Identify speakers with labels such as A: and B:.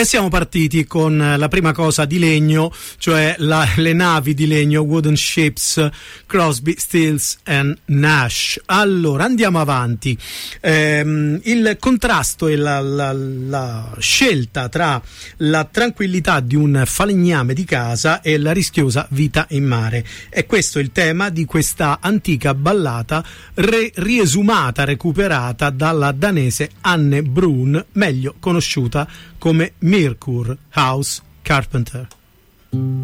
A: siamo partiti con la prima cosa di legno, cioè le navi di legno, wooden ships, Crosby, Stills and Nash. Allora andiamo avanti. Il contrasto e la scelta tra la tranquillità di un falegname di casa e la rischiosa vita in mare. È questo il tema di questa antica ballata riesumata, recuperata dalla danese Anne Brun, meglio conosciuta come Merkur House Carpenter.